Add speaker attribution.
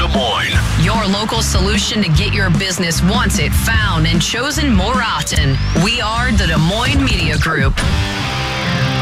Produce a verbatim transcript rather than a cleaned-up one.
Speaker 1: Des Moines.
Speaker 2: Your local solution to get your business wanted, found, and chosen more often. We are the Des Moines Media Group.